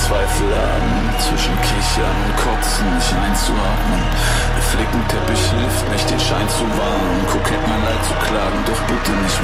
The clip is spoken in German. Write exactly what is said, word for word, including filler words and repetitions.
Zweifel haben, zwischen Kichern und Kotzen nicht einzuatmen. Der Flickenteppich hilft nicht, den Schein zu wahren. Kokett mein Leid zu klagen, doch bitte nicht